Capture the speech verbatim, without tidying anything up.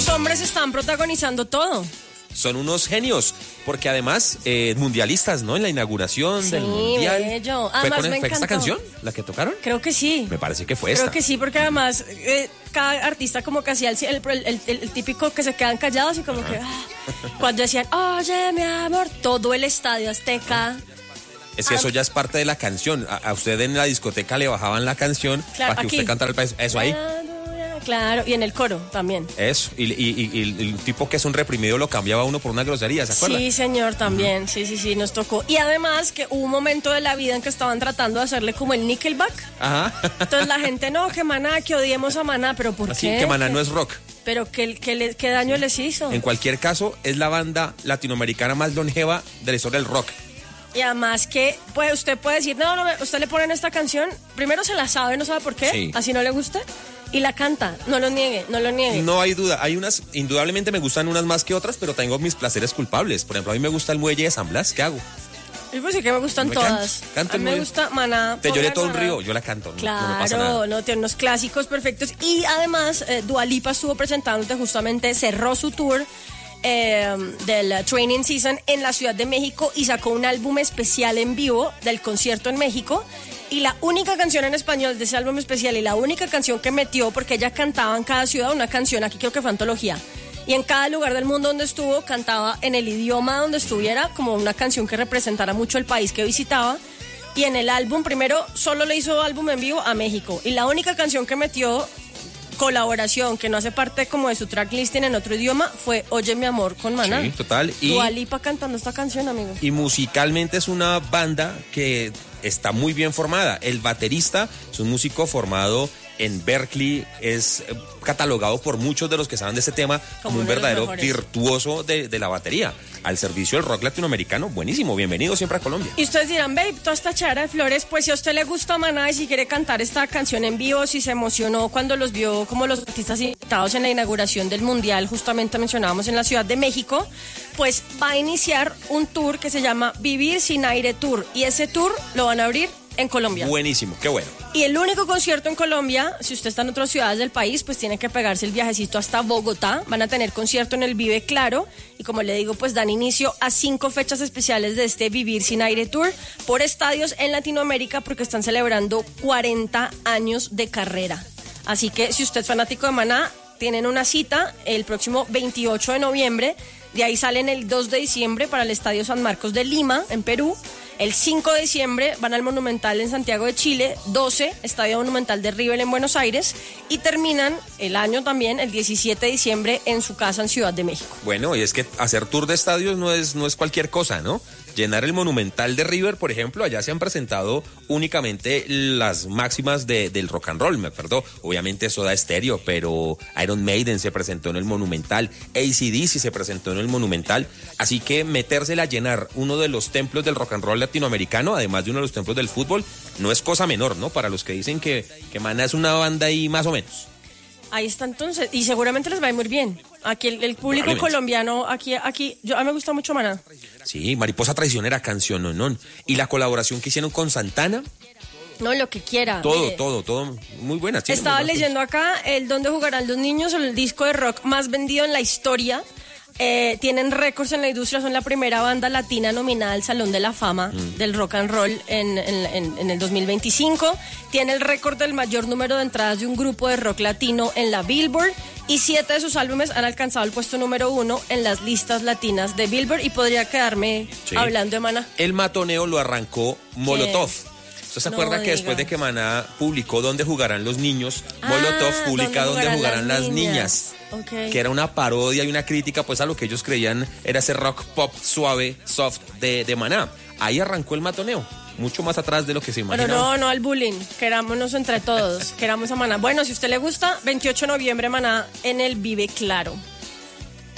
estos hombres están protagonizando todo. Son unos genios, porque además, eh, mundialistas, ¿no? En la inauguración Sí, del mundial. bello. ¿Fue, Además, con, me ¿fue esta encantó. canción la que tocaron? Creo que sí. Me parece que fue Creo esta. que sí, porque además eh, cada artista como que hacía el, el, el, el- el típico que se quedan callados y como que... ah, cuando decían, oye, mi amor, todo el estadio Azteca... Es que Ah. eso ya es parte de la canción. A, a usted en la discoteca le bajaban la canción Claro, para que aquí. usted cantara el país. Eso ahí. Claro, y en el coro también. Eso. Y, y- y- y el tipo que es un reprimido lo cambiaba uno por una grosería, ¿se acuerda? Sí, señor, también. Sí, sí, sí, nos tocó. Y además que hubo un momento de la vida en que estaban tratando de hacerle como el Nickelback. Ajá. Entonces la gente, no, que Maná, que odiemos a Maná, pero ¿por Así qué? que Maná no es rock. Pero ¿qué, qué, le- qué daño les hizo? En cualquier caso, es la banda latinoamericana más longeva de la historia del rock. Y además que pues, usted puede decir, no, no, me- usted le ponen esta canción, primero se la sabe, no sabe por qué, Sí. así no le gusta, y la canta, no lo niegue, no lo niegue. No hay duda, hay unas, indudablemente me gustan unas más que otras, pero tengo mis placeres culpables. Por ejemplo, a mí me gusta el muelle de San Blas, ¿qué hago? Yo pues sí que me gustan Me todas. canto, canto a el mí me muelle. gusta Maná. Te lloré pongan todo un Maná. río, yo la canto, no- no, me pasa Claro, nada. no, tiene unos clásicos perfectos. Y además, eh, Dua Lipa estuvo presentándote justamente, cerró su tour eh, del Training Season en la Ciudad de México y sacó un álbum especial en vivo del concierto en México. Y la única canción en español de ese álbum especial y la única canción que metió, porque ella cantaba en cada ciudad una canción, aquí creo que fue antología. Y en cada lugar del mundo donde estuvo, cantaba en el idioma donde estuviera, como una canción que representara mucho el país que visitaba. Y en el álbum, primero, solo le hizo álbum en vivo a México. Y la única canción que metió colaboración, que no hace parte como de su tracklisting en otro idioma, fue Oye mi amor con Maná. Sí, total. Y, Dua Lipa cantando esta canción, amigo. y musicalmente es una banda que está muy bien formada. El baterista es un músico formado en Berkeley, es eh, catalogado por muchos de los que saben de este tema como, Como un uno de los verdadero mejores. virtuoso de, de la batería. Al servicio del rock latinoamericano, buenísimo, bienvenido siempre a Colombia. Y ustedes dirán, babe, toda esta chara de flores, pues si a usted le gusta Maná y si quiere cantar esta canción en vivo, si se emocionó cuando los vio como los artistas invitados en la inauguración del Mundial, justamente mencionábamos en la Ciudad de México, pues va a iniciar un tour que se llama Vivir Sin Aire Tour. Y ese tour lo van a abrir en Colombia. Buenísimo, qué bueno. Y el único concierto en Colombia, si usted está en otras ciudades del país, pues tiene que pegarse el viajecito hasta Bogotá. Van a tener concierto en el Vive Claro. Y como le digo, pues dan inicio a cinco fechas especiales de este Vivir Sin Aire Tour por estadios en Latinoamérica porque están celebrando cuarenta años de carrera. Así que si usted es fanático de Maná, tienen una cita el próximo veintiocho de noviembre. De ahí salen el dos de diciembre para el Estadio San Marcos de Lima, en Perú. El cinco de diciembre van al Monumental en Santiago de Chile, doce, Estadio Monumental de River en Buenos Aires, y terminan el año también, el diecisiete de diciembre, en su casa en Ciudad de México. Bueno, y es que hacer tour de estadios no es, no es cualquier cosa, ¿no? Llenar el Monumental de River, por ejemplo, allá se han presentado únicamente las máximas de, del rock and roll, me acuerdo, obviamente Soda Stereo, pero Iron Maiden se presentó en el Monumental, A C D C se presentó en el Monumental, así que metérsela a llenar uno de los templos del rock and roll latinoamericano, además de uno de los templos del fútbol, no es cosa menor, ¿no? Para los que dicen que, que Maná es una banda ahí más o menos. Ahí está entonces, y seguramente les va a ir muy bien. Aquí el, el público Probablemente. colombiano, aquí, aquí, yo, a mí me gusta mucho Maná. Sí, Mariposa Traicionera, canción, no, no. Y la colaboración que hicieron con Santana, No, lo que quiera. todo, Mire, todo, todo, muy buena. tiene Estaba muy buenas leyendo acá el Dónde Jugarán los Niños, el disco de rock más vendido en la historia. Eh, tienen récords en la industria, son la primera banda latina nominada al Salón de la Fama Mm. del rock and roll en, en- en- en el dos mil veinticinco. Tiene el récord del mayor número de entradas de un grupo de rock latino en la Billboard. Y siete de sus álbumes han alcanzado el puesto número uno en las listas latinas de Billboard. Y podría quedarme Sí. hablando de Maná. El matoneo lo arrancó Molotov. ¿Usted se No acuerda que diga. después de que Maná publicó Dónde jugarán los niños, Ah, Molotov publica ¿Dónde Dónde jugarán jugarán las las niñas? niñas? Ok. Que era una parodia y una crítica pues a lo que ellos creían era ese rock pop suave, soft de, de Maná. Ahí arrancó el matoneo, mucho más atrás de lo que se Pero imaginaba. no, no al bullying, querámonos entre todos, queramos a Maná. Bueno, si a usted le gusta, veintiocho de noviembre Maná en el Vive Claro.